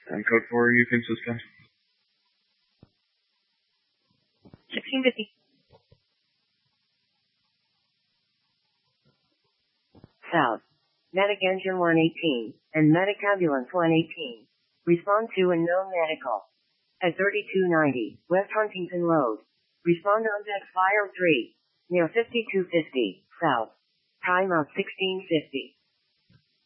And code 4, you can suspend. 1650. South. Medic Engine 118 and Medic Ambulance 118. Respond to unknown medical. At 3290, West Huntington Road. Respond on deck fire 3. Near 5250, south. Time of 1650.